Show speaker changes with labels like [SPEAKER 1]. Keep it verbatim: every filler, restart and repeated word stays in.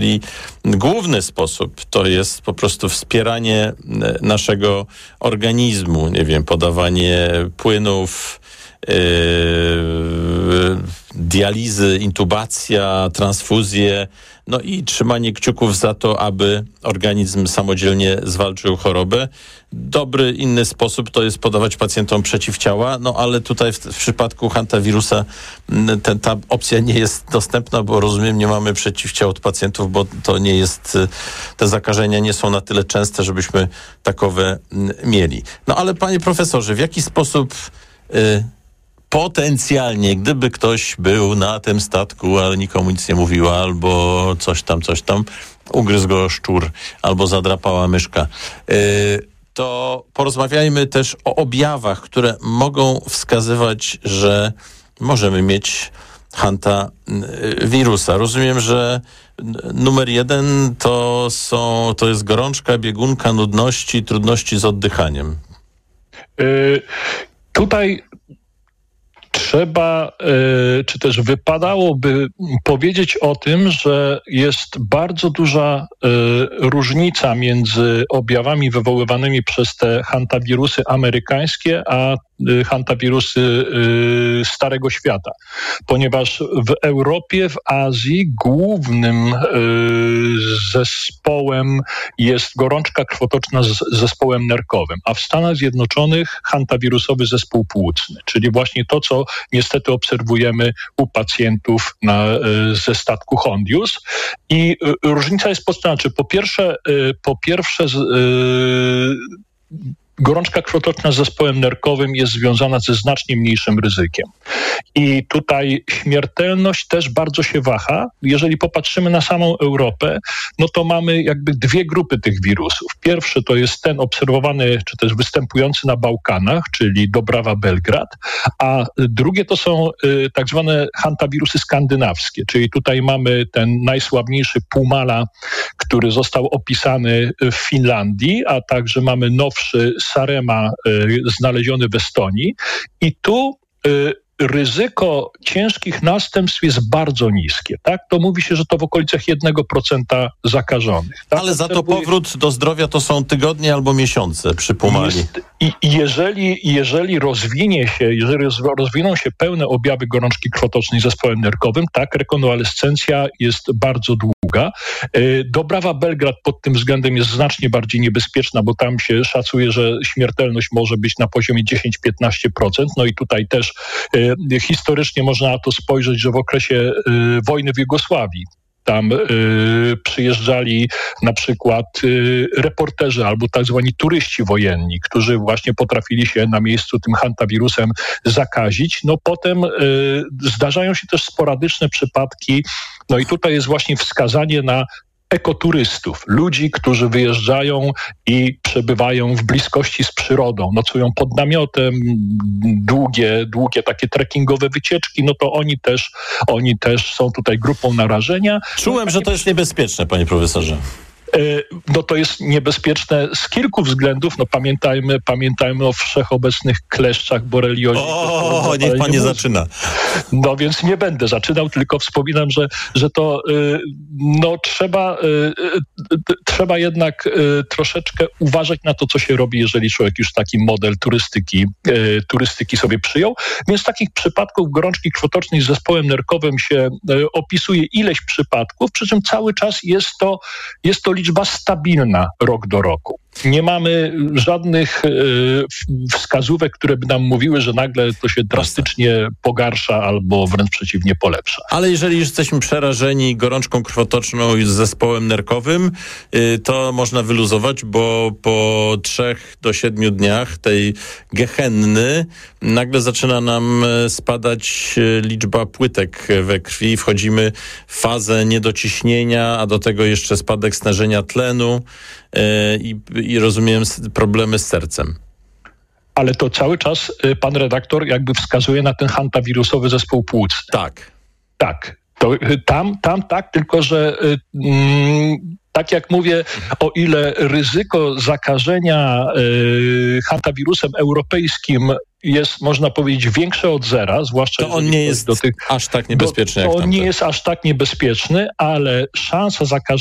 [SPEAKER 1] główny sposób to jest po prostu wspieranie naszego organizmu, nie wiem, podawanie płynów, Yy, dializy, intubacja, transfuzje, no i trzymanie kciuków za to, aby organizm samodzielnie zwalczył chorobę. Dobry inny sposób to jest podawać pacjentom przeciwciała, no ale tutaj w, w przypadku hantawirusa ten, ta opcja nie jest dostępna, bo rozumiem, nie mamy przeciwciał od pacjentów, bo to nie jest, te zakażenia nie są na tyle częste, żebyśmy takowe mieli. No ale panie profesorze, w jaki sposób yy, potencjalnie, gdyby ktoś był na tym statku, ale nikomu nic nie mówił, albo coś tam, coś tam, ugryzł go szczur, albo zadrapała myszka, yy, to porozmawiajmy też o objawach, które mogą wskazywać, że możemy mieć hantawirusa. Rozumiem, że numer jeden to są, to jest gorączka, biegunka, nudności, trudności z oddychaniem.
[SPEAKER 2] Yy, tutaj Trzeba, czy też wypadałoby powiedzieć o tym, że jest bardzo duża różnica między objawami wywoływanymi przez te hantawirusy amerykańskie, a hantawirusy Starego Świata. Ponieważ w Europie, w Azji głównym zespołem jest gorączka krwotoczna z zespołem nerkowym, a w Stanach Zjednoczonych hantawirusowy zespół płucny, czyli właśnie to, co niestety obserwujemy u pacjentów na, ze statku Hondius. I różnica jest po, znaczy, po pierwsze, po pierwsze z, yy, gorączka krwotoczna z zespołem nerkowym jest związana ze znacznie mniejszym ryzykiem. I tutaj śmiertelność też bardzo się waha. Jeżeli popatrzymy na samą Europę, no to mamy jakby dwie grupy tych wirusów. Pierwszy to jest ten obserwowany, czy też występujący na Bałkanach, czyli Dobrawa Belgrad, a drugie to są y, tak zwane hantawirusy skandynawskie, czyli tutaj mamy ten najsłabniejszy Pumala, który został opisany w Finlandii, a także mamy nowszy Sarema y, znaleziony w Estonii. I tu y, ryzyko ciężkich następstw jest bardzo niskie. Tak? To mówi się, że to w okolicach jednego procenta zakażonych. Tak?
[SPEAKER 1] Ale za to powrót do zdrowia to są tygodnie albo miesiące przy Pumali.
[SPEAKER 2] Jest, i jeżeli, jeżeli rozwinie się, jeżeli rozwiną się pełne objawy gorączki krwotocznej z zespołem nerkowym, tak, rekonwalescencja jest bardzo długa. Dobrawa Belgrad pod tym względem jest znacznie bardziej niebezpieczna, bo tam się szacuje, że śmiertelność może być na poziomie dziesięć do piętnastu procent. No i tutaj też historycznie można na to spojrzeć, że w okresie y, wojny w Jugosławii tam y, przyjeżdżali na przykład y, reporterzy albo tak zwani turyści wojenni, którzy właśnie potrafili się na miejscu tym hantawirusem zakazić. No potem y, zdarzają się też sporadyczne przypadki, no i tutaj jest właśnie wskazanie na ekoturystów, ludzi, którzy wyjeżdżają i przebywają w bliskości z przyrodą, nocują pod namiotem, długie, długie takie trekkingowe wycieczki, no to oni też, oni też są tutaj grupą narażenia.
[SPEAKER 1] Czułem,
[SPEAKER 2] no,
[SPEAKER 1] że to jest niebezpieczne, panie profesorze.
[SPEAKER 2] No to jest niebezpieczne z kilku względów. No pamiętajmy, pamiętajmy o wszechobecnych kleszczach, boreliozie.
[SPEAKER 1] O, niech pan nie mózgu. zaczyna.
[SPEAKER 2] No więc nie będę zaczynał, tylko wspominam, że, że to no trzeba, trzeba jednak troszeczkę uważać na to, co się robi, jeżeli człowiek już taki model turystyki, turystyki sobie przyjął. Więc takich przypadków gorączki krwotocznej z zespołem nerkowym się opisuje ileś przypadków, przy czym cały czas jest to, jest to liczba stabilna rok do roku. Nie mamy żadnych y, wskazówek, które by nam mówiły, że nagle to się drastycznie pogarsza albo wręcz przeciwnie polepsza.
[SPEAKER 1] Ale jeżeli już jesteśmy przerażeni gorączką krwotoczną z zespołem nerkowym, y, to można wyluzować, bo po trzech do siedmiu dniach tej gehenny nagle zaczyna nam spadać liczba płytek we krwi. Wchodzimy w fazę niedociśnienia, a do tego jeszcze spadek stężenia tlenu y, i i rozumiem problemy z sercem.
[SPEAKER 2] Ale to cały czas pan redaktor jakby wskazuje na ten hantawirusowy zespół płucny.
[SPEAKER 1] Tak.
[SPEAKER 2] Tak. To tam, tam tak, tylko że mm, Tak jak mówię, o ile ryzyko zakażenia y, hantawirusem europejskim jest, można powiedzieć, większe od zera, zwłaszcza
[SPEAKER 1] to on nie jest
[SPEAKER 2] do tych,
[SPEAKER 1] aż tak niebezpieczny
[SPEAKER 2] do,
[SPEAKER 1] jak
[SPEAKER 2] to
[SPEAKER 1] tamte.
[SPEAKER 2] nie jest aż tak niebezpieczny, ale szansa zakażenia